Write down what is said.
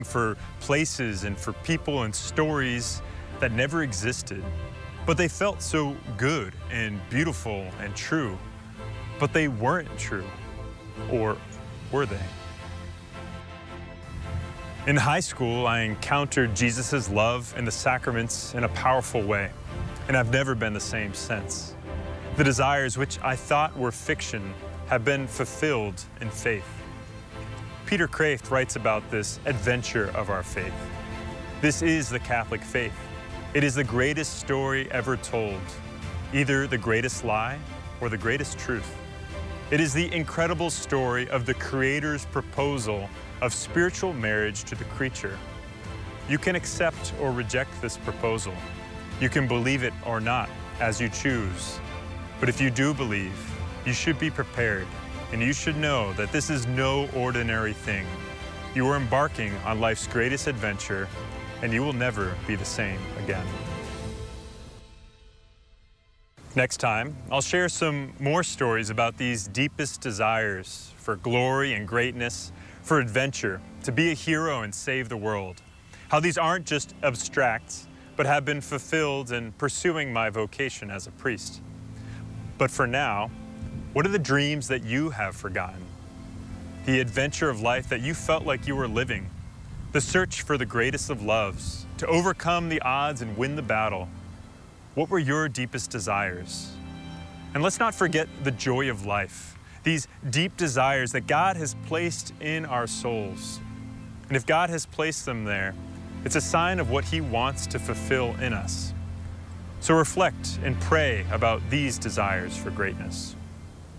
for places and for people and stories that never existed. But they felt so good and beautiful and true. But they weren't true. Or were they? In high school, I encountered Jesus' love and the sacraments in a powerful way, and I've never been the same since. The desires which I thought were fiction have been fulfilled in faith. Peter Kreeft writes about this adventure of our faith. This is the Catholic faith. It is the greatest story ever told, either the greatest lie or the greatest truth. It is the incredible story of the Creator's proposal of spiritual marriage to the creature. You can accept or reject this proposal. You can believe it or not, as you choose. But if you do believe, you should be prepared, and you should know that this is no ordinary thing. You are embarking on life's greatest adventure, and you will never be the same again. Next time, I'll share some more stories about these deepest desires for glory and greatness, for adventure, to be a hero and save the world. How these aren't just abstracts, but have been fulfilled in pursuing my vocation as a priest. But for now, what are the dreams that you have forgotten? The adventure of life that you felt like you were living, the search for the greatest of loves, to overcome the odds and win the battle. What were your deepest desires? And let's not forget the joy of life, these deep desires that God has placed in our souls. And if God has placed them there, it's a sign of what He wants to fulfill in us. So reflect and pray about these desires for greatness.